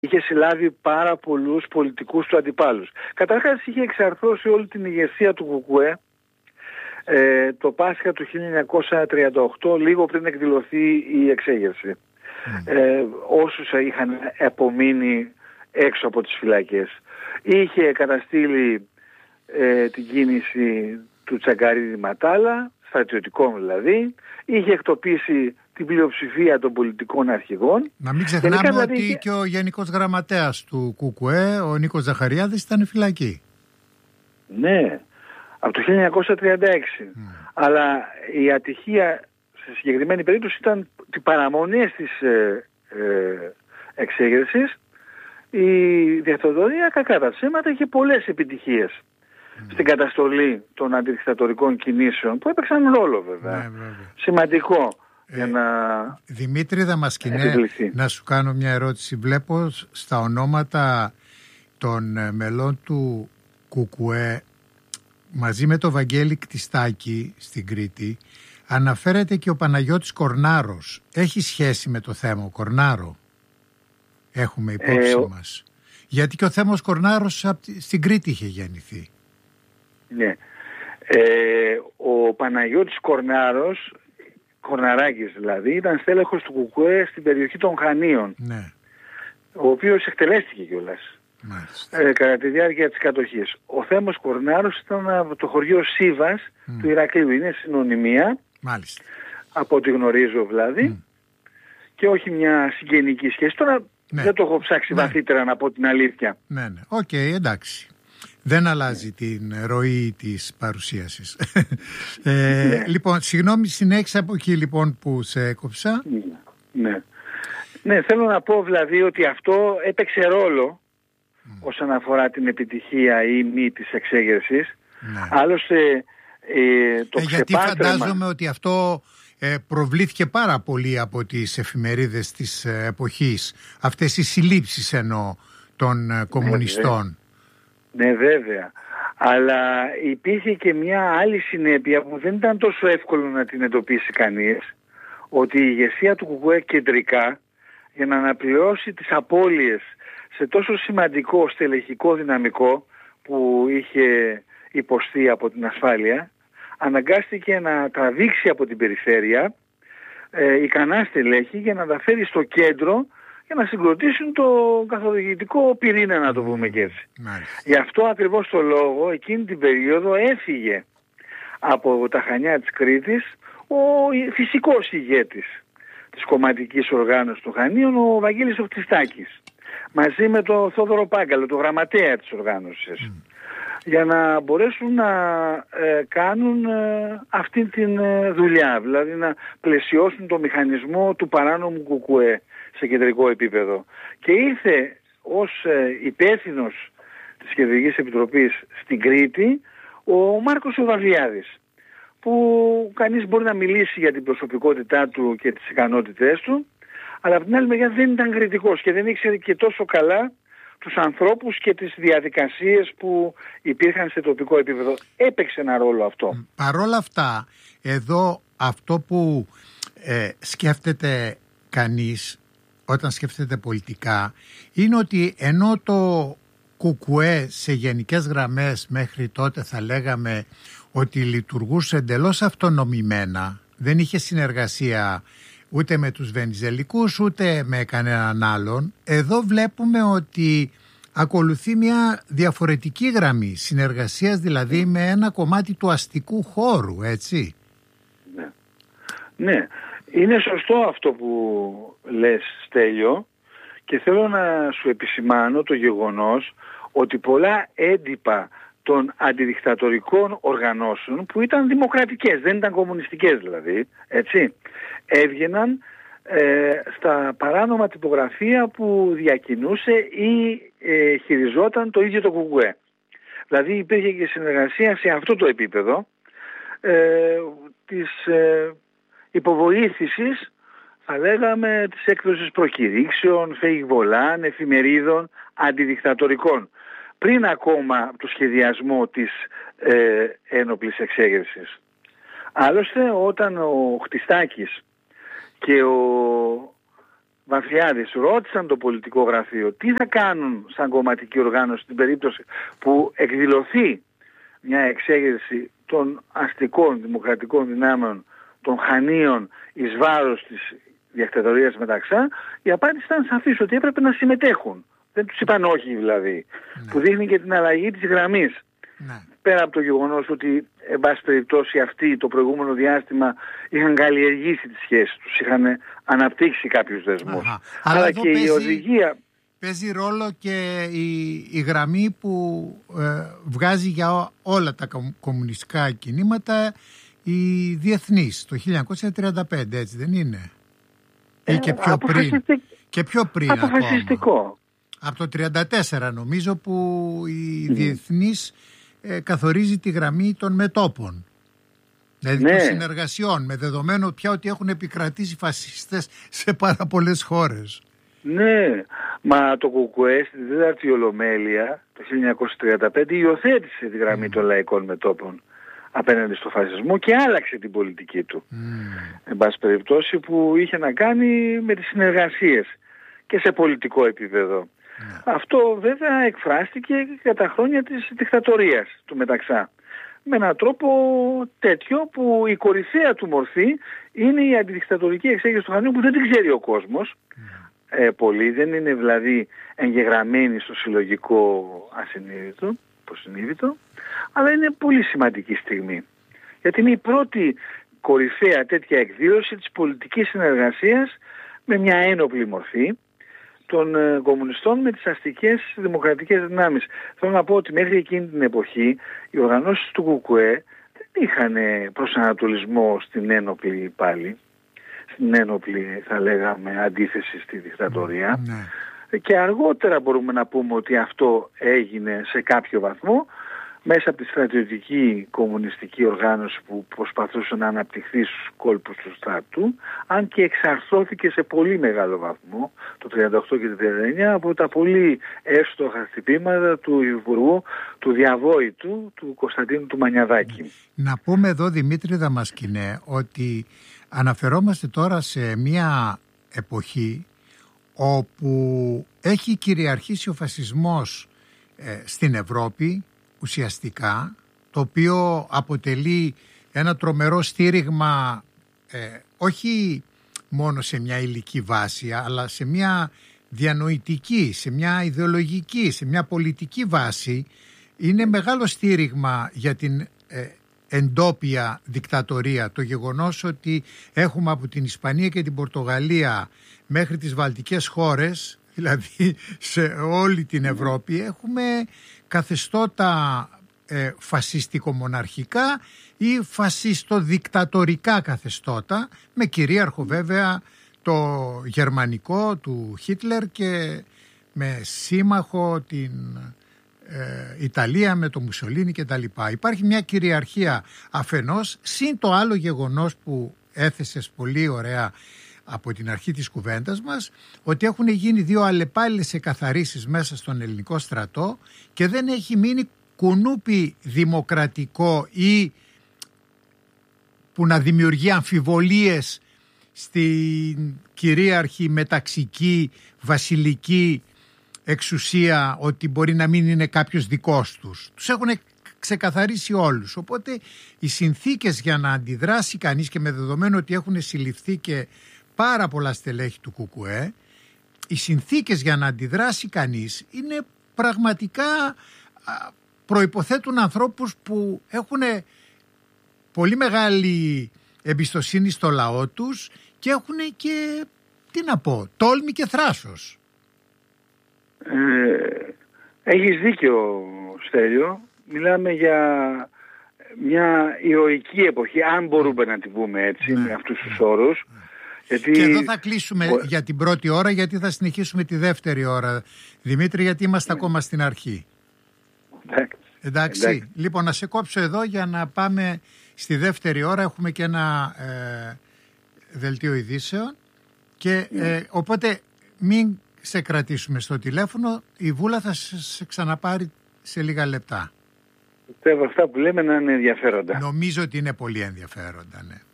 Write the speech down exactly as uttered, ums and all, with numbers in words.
είχε συλλάβει πάρα πολλούς πολιτικούς του αντιπάλους. Καταρχάς είχε εξαρθρώσει όλη την ηγεσία του Κουκουέ ε, το Πάσχα του χίλια εννιακόσια τριάντα οκτώ, λίγο πριν εκδηλωθεί η εξέγερση. Mm. Ε, όσους είχαν απομείνει έξω από τις φυλακές. Είχε καταστήλει ε, την κίνηση του Τσαγκαρίδη Ματάλα, στρατιωτικών δηλαδή, είχε εκτοπίσει την πλειοψηφία των πολιτικών αρχηγών. Να μην ξεχνάμε ότι δηλαδή είχε... και ο Γενικός Γραμματέας του Κουκουέ, ο Νίκος Ζαχαριάδης, ήταν φυλακή. Ναι, από το χίλια εννιακόσια τριάντα έξι. Mm. Αλλά η ατυχία σε συγκεκριμένη περίπτωση ήταν ότι παραμονές της ε, ε, εξέγερσης η δικτατορία, κακά τα ψέματα, είχε πολλές επιτυχίες mm. στην καταστολή των αντιδικτατορικών κινήσεων που έπαιξαν ρόλο βέβαια. Ναι, βέβαια. Σημαντικό ε, για να... Δημήτρη Δαμασκηνέ, να σου κάνω μια ερώτηση. Βλέπω στα ονόματα των μελών του Κουκουέ μαζί με το Βαγγέλη Κτιστάκη στην Κρήτη αναφέρεται και ο Παναγιώτης Κορνάρος. Έχει σχέση με το θέμα ο Κορνάρο? Έχουμε υπόψη ε, μας. Γιατί και ο Θέμος Κορνάρος στην Κρήτη είχε γεννηθεί. Ναι. Ε, ο Παναγιώτης Κορνάρος, Κορναράκης δηλαδή, ήταν στέλεχος του Κουκουέ στην περιοχή των Χανίων. Ναι. Ο οποίος εκτελέστηκε κιόλας ε, κατά τη διάρκεια της κατοχής. Ο Θέμος Κορνάρος ήταν από το χωριό Σίβας mm. του Ηρακλείου. Είναι συνωνυμία. Μάλιστα. Από ό,τι γνωρίζω δηλαδή. Mm. Και όχι μια συγγενική σχέση. Τώρα ναι. δεν το έχω ψάξει ναι. βαθύτερα να πω την αλήθεια. Ναι, ναι. Οκ, okay, εντάξει. Δεν αλλάζει ναι. την ροή της παρουσίασης. ε, ναι. Λοιπόν, συγγνώμη, συνέχισα από εκεί λοιπόν που σε έκοψα. Ναι. Ναι, θέλω να πω δηλαδή ότι αυτό έπαιξε ρόλο mm. όσον αφορά την επιτυχία ή μη της εξέγερσης. Ναι. Άλλωστε ε, το ε, γιατί φαντάζομαι ότι αυτό ε, προβλήθηκε πάρα πολύ από τις εφημερίδες της ε, εποχής. Αυτές οι συλλήψεις εννοώ των ε, κομμουνιστών. Ναι, ναι βέβαια. Αλλά υπήρχε και μια άλλη συνέπεια που δεν ήταν τόσο εύκολο να την εντοπίσει κανείς, ότι η ηγεσία του Κουκουέ κεντρικά για να αναπληρώσει τις απώλειες σε τόσο σημαντικό στελεχικό δυναμικό που είχε υποστεί από την ασφάλεια, αναγκάστηκε να τραβήξει από την περιφέρεια ε, ικανά στελέχη για να τα φέρει στο κέντρο για να συγκροτήσουν το καθοδηγητικό πυρήνα, να το πούμε και έτσι. Μάλιστα. Γι' αυτό ακριβώς το λόγο εκείνη την περίοδο έφυγε από τα Χανιά της Κρήτης ο φυσικός ηγέτης της κομματικής οργάνωσης του Χανίων, ο Βαγγέλης ο Κτιστάκης, μαζί με τον Θόδωρο Πάγκαλο, το γραμματέα της οργάνωσης, mm. για να μπορέσουν να ε, κάνουν ε, αυτή την ε, δουλειά, δηλαδή να πλαισιώσουν το μηχανισμό του παράνομου Κουκουέ σε κεντρικό επίπεδο. Και ήρθε ως ε, υπεύθυνος της Κεντρικής Επιτροπής στην Κρήτη ο Μάρκος ο Βαβιάδης, που κανείς μπορεί να μιλήσει για την προσωπικότητά του και τις ικανότητές του, αλλά από την άλλη μεριά δεν ήταν κριτικός και δεν ήξερε και τόσο καλά τους ανθρώπους και τις διαδικασίες που υπήρχαν σε τοπικό επίπεδο. Έπαιξε ένα ρόλο αυτό. Παρόλα αυτά, εδώ αυτό που ε, σκέφτεται κανείς όταν σκέφτεται πολιτικά είναι ότι ενώ το Κουκουέ σε γενικές γραμμές μέχρι τότε θα λέγαμε ότι λειτουργούσε εντελώς αυτονομημένα, δεν είχε συνεργασία ούτε με τους Βενιζελικούς ούτε με κανέναν άλλον, εδώ βλέπουμε ότι ακολουθεί μια διαφορετική γραμμή συνεργασίας, δηλαδή με ένα κομμάτι του αστικού χώρου, έτσι. Ναι, ναι. Είναι σωστό αυτό που λες, Στέλιο, και θέλω να σου επισημάνω το γεγονός ότι πολλά έντυπα των αντιδικτατορικών οργανώσεων που ήταν δημοκρατικές, δεν ήταν κομμουνιστικές δηλαδή, έτσι, έβγαιναν ε, στα παράνομα τυπογραφία που διακινούσε ή ε, χειριζόταν το ίδιο το Κουκουέ. Δηλαδή υπήρχε και συνεργασία σε αυτό το επίπεδο ε, της ε, υποβοήθησης, θα λέγαμε, της έκδοσης προκηρύξεων, φεϊγβολάν, εφημερίδων αντιδικτατορικών, πριν ακόμα το σχεδιασμό της ε, ένοπλης εξέγερσης. Άλλωστε όταν ο Κτιστάκης και ο Βαθιάδης ρώτησαν το πολιτικό γραφείο τι θα κάνουν σαν κομματική οργάνωση στην περίπτωση που εκδηλωθεί μια εξέγερση των αστικών δημοκρατικών δυνάμεων των Χανίων εις βάρος της δικτατορίας Μεταξά. Η απάντηση ήταν σαφής ότι έπρεπε να συμμετέχουν. Δεν τους είπαν όχι δηλαδή. Ναι. Που δείχνει και την αλλαγή της γραμμής. Ναι. Πέρα από το γεγονός ότι εν πάση περιπτώσει αυτοί το προηγούμενο διάστημα είχαν καλλιεργήσει τις σχέσεις τους, είχαν αναπτύξει κάποιους δεσμούς. Αχα. Αλλά, Αλλά και παίζει, η οδηγία... Παίζει ρόλο και η, η γραμμή που ε, βγάζει για όλα τα κομμουνιστικά κινήματα η Διεθνής το χίλια εννιακόσια τριάντα πέντε, έτσι δεν είναι? Ή και πιο πριν, και πιο πριν αποφασιστικό. Ακόμα. Από το τριάντα τέσσερα νομίζω που η mm. Διεθνής ε, καθορίζει τη γραμμή των μετώπων. Δηλαδή ναι. των συνεργασιών, με δεδομένο πια ότι έχουν επικρατήσει φασίστες σε πάρα πολλές χώρες. Ναι, μα το ΚΚΕ στη τέταρτη Ολομέλεια το χίλια εννιακόσια τριάντα πέντε υιοθέτησε τη γραμμή mm. των λαϊκών μετώπων απέναντι στο φασισμό και άλλαξε την πολιτική του. Mm. Εν πάση περιπτώσει, που είχε να κάνει με τις συνεργασίες και σε πολιτικό επίπεδο. Mm. Αυτό βέβαια εκφράστηκε κατά χρόνια της δικτατορίας του Μεταξά. Με έναν τρόπο τέτοιο που η κορυφαία του μορφή είναι η αντιδικτατορική εξέγερση του Χανίων που δεν την ξέρει ο κόσμος. Mm. Ε, πολύ, δεν είναι δηλαδή εγγεγραμμένη στο συλλογικό ασυνείδητο, υποσυνείδητο, αλλά είναι πολύ σημαντική στιγμή. Γιατί είναι η πρώτη κορυφαία τέτοια εκδήλωση της πολιτικής συνεργασίας με μια ένοπλη μορφή των ε, κομμουνιστών με τις αστικές δημοκρατικές δυνάμεις. Θέλω να πω ότι μέχρι εκείνη την εποχή οι οργανώσεις του ΚΚΕ δεν είχαν προσανατολισμό στην ένοπλη πάλι, στην ένοπλη θα λέγαμε αντίθεση στη δικτατορία. Mm, και αργότερα μπορούμε να πούμε ότι αυτό έγινε σε κάποιο βαθμό μέσα από τη στρατιωτική κομμουνιστική οργάνωση που προσπαθούσε να αναπτυχθεί στους κόλπους του στρατού, αν και εξαρθρώθηκε σε πολύ μεγάλο βαθμό το τριάντα οκτώ και το τριάντα εννιά από τα πολύ εύστοχα χτυπήματα του Υπουργού του διαβόητου του Κωνσταντίνου του Μανιαδάκη. Να πούμε εδώ, Δημήτρη Δαμασκηνέ, ότι αναφερόμαστε τώρα σε μια εποχή όπου έχει κυριαρχήσει ο φασισμός ε, στην Ευρώπη ουσιαστικά, το οποίο αποτελεί ένα τρομερό στήριγμα ε, όχι μόνο σε μια υλική βάση, αλλά σε μια διανοητική, σε μια ιδεολογική, σε μια πολιτική βάση. Είναι μεγάλο στήριγμα για την ε, εντόπια δικτατορία το γεγονός ότι έχουμε από την Ισπανία και την Πορτογαλία μέχρι τις βαλτικές χώρες, δηλαδή σε όλη την Ευρώπη, έχουμε καθεστώτα ε, φασιστικο-μοναρχικά ή φασιστο-δικτατορικά καθεστώτα, με κυρίαρχο βέβαια το γερμανικό του Χίτλερ και με σύμμαχο την ε, Ιταλία με το Μουσολίνι και τα λοιπά. Υπάρχει μια κυριαρχία αφενός, συν το άλλο γεγονός που έθεσες πολύ ωραία από την αρχή της κουβέντας μας, ότι έχουν γίνει δύο αλλεπάλληλες εκαθαρίσεις μέσα στον ελληνικό στρατό και δεν έχει μείνει κουνούπι δημοκρατικό ή που να δημιουργεί αμφιβολίες στην κυρίαρχη μεταξική βασιλική εξουσία ότι μπορεί να μην είναι κάποιος δικός τους. Τους έχουν ξεκαθαρίσει όλους. Οπότε οι συνθήκες για να αντιδράσει κανείς, και με δεδομένο ότι έχουν συλληφθεί και πάρα πολλά στελέχη του ΚΚΕ, οι συνθήκες για να αντιδράσει κανείς είναι πραγματικά, προϋποθέτουν ανθρώπους που έχουν πολύ μεγάλη εμπιστοσύνη στο λαό τους και έχουν και, τι να πω, τόλμη και θράσος. Ε, έχεις δίκιο, Στέλιο. Μιλάμε για μια ηρωική εποχή, αν μπορούμε να την πούμε έτσι, ναι, με αυτούς τους όρους. Γιατί... Και εδώ θα κλείσουμε Ο... για την πρώτη ώρα, γιατί θα συνεχίσουμε τη δεύτερη ώρα, Δημήτρη, γιατί είμαστε ακόμα στην αρχή. Εντάξει. Εντάξει. Εντάξει. Λοιπόν, να σε κόψω εδώ για να πάμε στη δεύτερη ώρα. Έχουμε και ένα ε, δελτίο ειδήσεων και ε, οπότε μην σε κρατήσουμε στο τηλέφωνο. Η Βούλα θα σε ξαναπάρει σε λίγα λεπτά. Πιστεύω αυτά που λέμε να είναι ενδιαφέροντα. Νομίζω ότι είναι πολύ ενδιαφέροντα, ναι.